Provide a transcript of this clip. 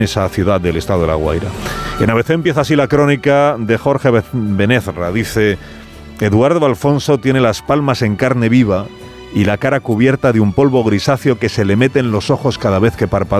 esa ciudad del estado de La Guaira. En ABC empieza así la crónica de Jorge Benezra. Dice: Eduardo Alfonso tiene las palmas en carne viva y la cara cubierta de un polvo grisáceo que se le mete en los ojos cada vez que parpadea.